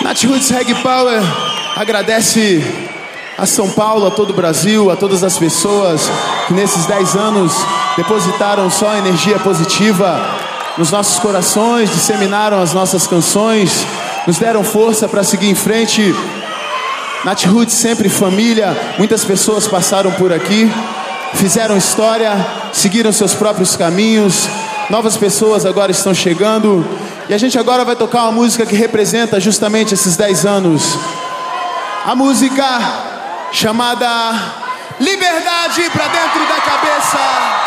Natiruts Reggae Power agradece a São Paulo, a todo o Brasil, a todas as pessoas que nesses 10 anos depositaram só energia positiva nos nossos corações, disseminaram as nossas canções, nos deram força para seguir em frente. Natiruts sempre família, muitas pessoas passaram por aqui, fizeram história, seguiram seus próprios caminhos, novas pessoas agora estão chegando e a gente agora vai tocar uma música que representa justamente esses 10 anos. A música chamada Liberdade pra Dentro da Cabeça.